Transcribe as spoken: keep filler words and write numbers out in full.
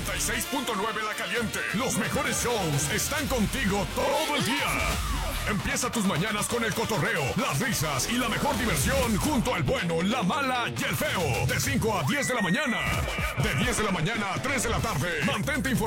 noventa y seis punto nueve La Caliente. Los mejores shows están contigo todo el día. Empieza tus mañanas con el cotorreo, las risas y la mejor diversión junto al bueno, la mala y el feo. De cinco a diez de la mañana. De diez de la mañana a tres de la tarde. Mantente informado.